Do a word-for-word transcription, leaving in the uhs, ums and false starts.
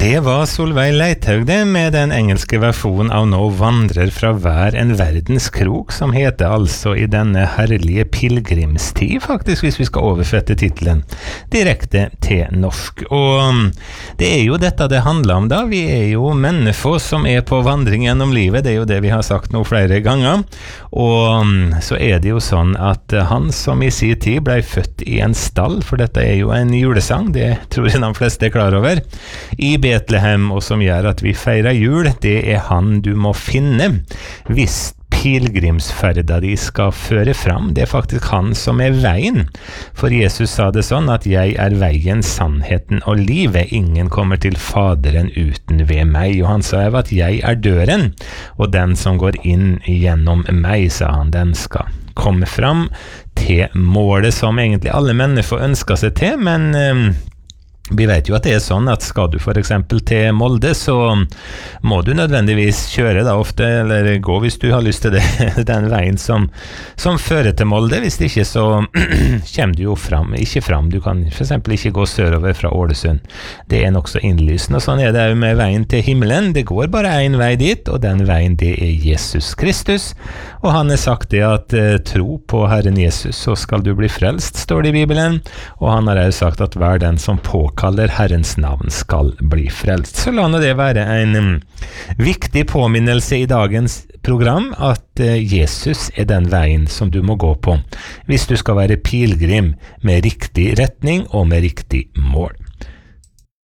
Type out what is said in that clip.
Det var Solveig Leithaug det, med den engelske versjonen av Nå vandrer fra hver en verdens krok, som heter altså I denne herlige pilgrimstid, faktisk, hvis vi skal oversette titlen direkte til norsk. Og det er jo dette det handler om da, vi er jo mennesker som er på vandring gjennom livet, det er jo det vi har sagt nå flere ganger, og så er det jo sånn at han som I sin tid ble født I en stall, for dette er jo en julesang, det tror jeg de fleste er klar over, I Betlehem, og som gjør at vi feirer jul, det er han du må finne hvis pilgrimsferda de skal føre fram. Det er faktisk han som er veien. For Jesus sa det sånn at jeg er veien, sannheten og livet. Ingen kommer til Faderen uten ved meg. Og han sa at jeg er døren, og den som går inn gjennom meg, sa han, den skal komme fram til målet som egentlig alle mennesker ønsker seg til, men um, vi vet jo at det er sånn at skal du for eksempel til Molde, så må du nødvendigvis kjøre da ofte, eller gå hvis du har lyst til det, den veien som, som fører til Molde. Hvis ikke så kommer du jo fram, ikke fram. Du kan for eksempel ikke gå sørover fra Ålesund. Det er nok så innlysende, og sånn er det jo med veien til himmelen. Det går bare en vei dit, og den veien det er Jesus Kristus. Og han har sagt det at eh, tro på Herren Jesus, så skal du bli frelst, står det I Bibelen. Og han har også sagt at hver den som på kaller Herrens navn skal bli frelst. Så la nå det være en um, viktig påminnelse I dagens program at uh, Jesus er den veien som du må gå på hvis du skal være pilgrim med riktig retning og med riktig mål.